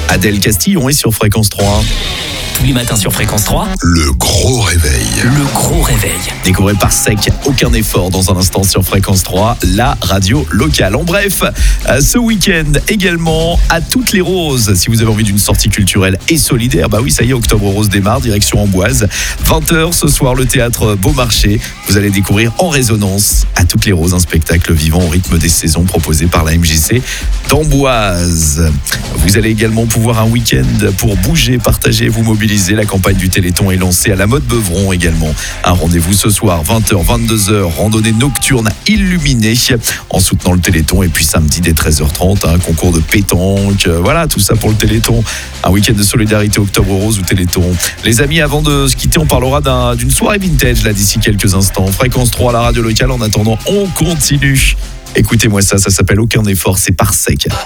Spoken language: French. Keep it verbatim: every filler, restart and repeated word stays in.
Adèle Castillon est sur Fréquence trois. Tous les matins sur Fréquence trois, le gros réveil. Le gros réveil. Découvrez Parsec, aucun effort dans un instant sur Fréquence trois, la radio locale. En bref, ce week-end également à Toutes les Roses. Si vous avez envie d'une sortie culturelle et solidaire, bah oui, ça y est, Octobre Rose démarre, direction Amboise. vingt heures ce soir, le théâtre Beaumarchais. Vous allez découvrir En Résonance à Toutes les Roses, un spectacle vivant au rythme des saisons proposé par la M J C d'Amboise. Vous allez également pouvoir un week-end pour bouger, partager, vous mobiliser. La campagne du Téléthon est lancée à la Motte Beuvron également. Un rendez-vous ce soir, vingt heures, vingt-deux heures, randonnée nocturne illuminée en soutenant le Téléthon. Et puis samedi dès treize heures trente, un concours de pétanque. Voilà, tout ça pour le Téléthon. Un week-end de solidarité Octobre Rose ou Téléthon. Les amis, avant de se quitter, on parlera d'un, d'une soirée vintage là d'ici quelques instants. Fréquence trois, la radio locale. En attendant, on continue. Écoutez-moi ça, ça s'appelle Aucun effort, c'est Parsec.